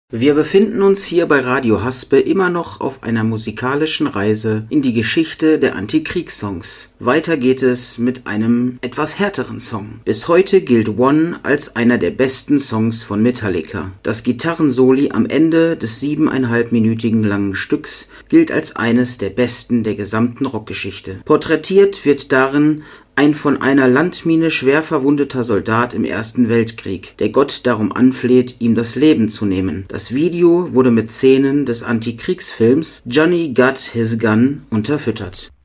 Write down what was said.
Wir befinden uns hier bei Radio Haspe immer noch auf einer musikalischen Reise in die Geschichte der Antikriegssongs. Weiter geht es mit einem etwas härteren Song. Bis heute gilt One als einer der besten Songs von Metallica. Das Gitarrensoli am Ende des 7,5-minütigen langen Stücks gilt als eines der besten der gesamten Rockgeschichte. Porträtiert wird darin ein von einer Landmine schwer verwundeter Soldat im Ersten Weltkrieg, der Gott darum anfleht, ihm das Leben zu nehmen. Das Video wurde mit Szenen des Antikriegsfilms Johnny Got His Gun unterfüttert.